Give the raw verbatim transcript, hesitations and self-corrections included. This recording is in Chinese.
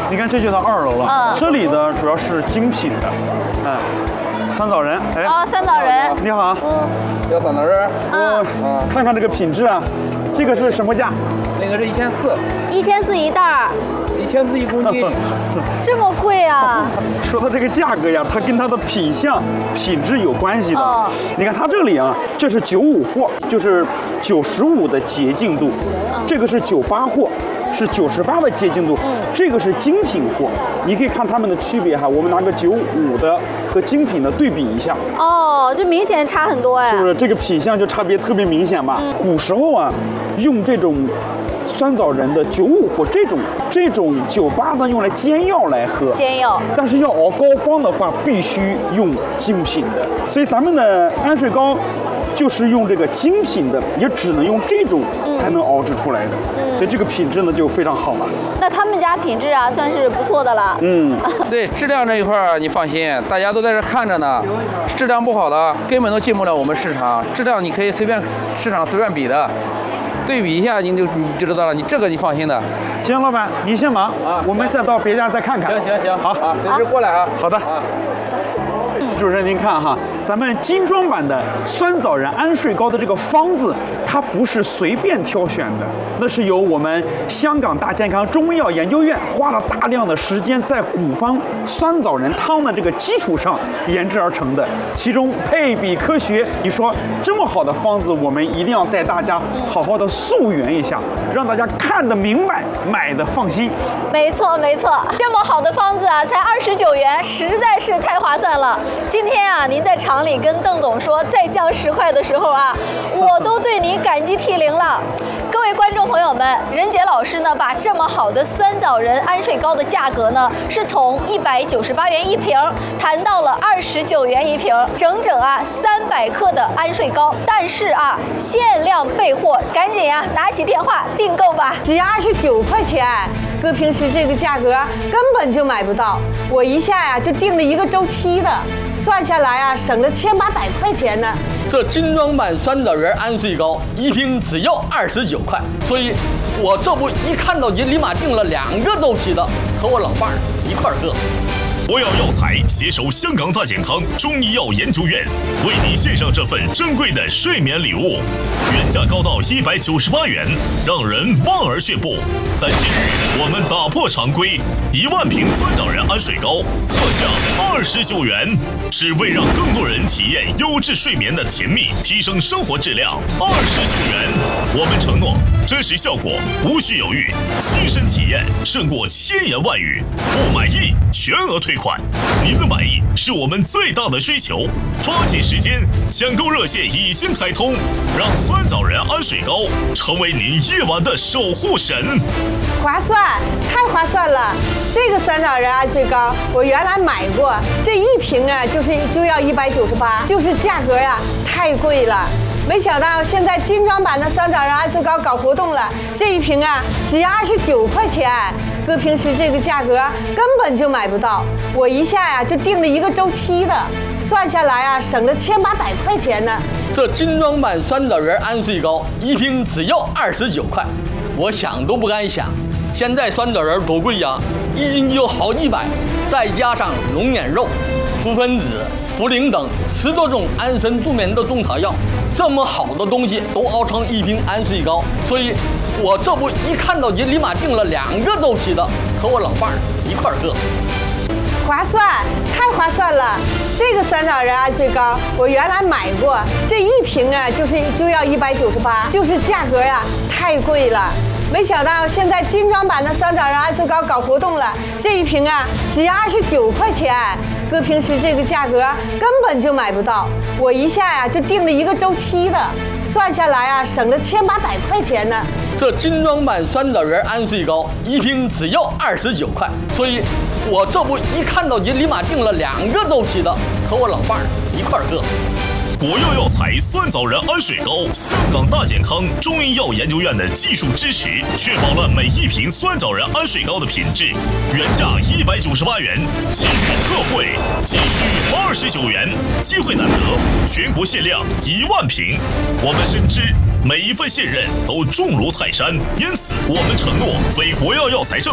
你看这就到二楼了。嗯，这里的主要是精品的，嗯，酸枣仁。哎， 啊，酸枣仁。 你好。 嗯，要酸枣仁。 嗯， 看看这个品质啊，这个是什么价？ 那个是一千四。 一千四一袋儿。 一千四一公斤。 这么贵啊？ 说它这个价格呀，它跟它的品相、品质有关系的。哦，你看它这里啊，这是九五货，就是九十五的洁净度，这个是九八货。是九十八的洁净度，嗯，这个是精品货，你可以看它们的区别哈。我们拿个九五的和精品的对比一下， 哦，这明显差很多哎， 是不是？这个品相就差别特别明显嘛。嗯、古时候啊，用这种酸枣仁的九五货这种这种九八呢，用来煎药来喝， 煎药。但是要熬膏方的话，必须用精品的。所以咱们的安睡膏就是用这个精品的，也只能用这种才能熬制出来的。嗯，所以这个品质呢就非常好了。 那他们家品质啊，算是不错的了。 嗯，对，质量这一块儿你放心，大家都在这看着呢。质量不好的根本都进不了我们市场，质量你可以随便市场随便比的，对比一下你就你就知道了。你这个你放心的。 行，老板你先忙啊，我们再到别家再看看。 行行行， 好啊，随时过来啊。 好的。啊。主持人，您看哈，咱们精装版的酸枣仁安睡膏的这个方子，它不是随便挑选的，那是由我们香港大健康中医药研究院花了大量的时间在古方酸枣仁汤的这个基础上研制而成的，其中配比科学。你说这么好的方子，我们一定要带大家好好的溯源一下，让大家看得明白，买的放心。 没错没错，这么好的方子啊，才二十九元，实在是太划算了。今天啊，您在厂里跟邓总说再降十块的时候啊，我都对您感激涕零了。各位观众朋友们，任杰老师呢，把这么好的酸枣仁安睡膏的价格呢，是从一百九十八元一瓶谈到了二十九元一瓶，整整啊三百克的安睡膏。但是啊，限量备货，赶紧啊拿起电话订购吧， 只要二十九块钱。搁平时这个价格根本就买不到，我一下呀就订了一个周期的，算下来啊省了千八百块钱呢。 这精装版酸枣仁安睡膏一瓶只要二十九块，所以我这不一看到就立马订了两个周期的，和我老伴儿一块儿喝。 国药药材携手香港大健康中医药研究院，为你献上这份珍贵的睡眠礼物，原价高到一百九十八元，让人望而却步。但今日我们打破常规，一万瓶酸枣仁安睡膏特价二十九元，是为让更多人体验优质睡眠的甜蜜，提升生活质量。二十九元，我们承诺真实效果无需犹豫，亲身体验胜过千言万语。不满意全额退款，您的满意是我们最大的追求。抓紧时间，抢购热线已经开通，让酸枣仁安睡膏成为您夜晚的守护神。 划算，太划算了！这个酸枣仁安睡膏我原来买过，这一瓶啊就是就要一百九十八，就是价格啊太贵了。没想到现在精装版的酸枣仁安睡膏搞活动了，这一瓶啊只要二十九块钱，搁平时这个价格根本就买不到，我一下呀就订了一个周期的，算下来啊省了千八百块钱呢。 这精装版酸枣仁安睡膏一瓶只要二十九块，我想都不敢想。现在酸枣仁多贵呀，一斤就好几百，再加上龙眼肉、茯分子、茯苓等十多种安神助眠的中草药，这么好的东西都熬成一瓶安睡膏，所以我这不一看到就立马订了两个周期的，和我老伴儿一块儿喝。 划算，太划算了！这个酸枣仁安睡膏我原来买过，这一瓶啊就是就要一百九十八，就是价格呀、啊、太贵了。没想到现在精装版的酸枣仁安睡膏搞活动了，这一瓶啊只要二十九块钱，搁平时这个价格根本就买不到，我一下呀就订了一个周期的，算下来啊省了千八百块钱呢。 这精装版酸枣仁安睡膏一瓶只要二十九块，所以我这不一看到就立马订了两个周期的，和我老伴儿一块儿喝。 国药药材酸枣仁安睡膏，香港大健康中医药研究院的技术支持，确保了每一瓶酸枣仁安睡膏的品质。原价一百九十八元，今日特惠仅需二十九元，机会难得，全国限量一万瓶。我们深知每一份信任都重如泰山，因此我们承诺为国药药材正